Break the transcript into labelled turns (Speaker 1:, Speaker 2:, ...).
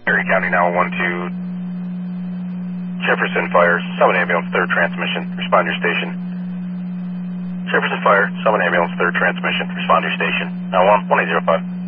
Speaker 1: Erie County now 1-2. Jefferson Fire, summon ambulance, third transmission. Respond your station. Jefferson Fire, summon ambulance, third transmission. Respond your station. Now 1805.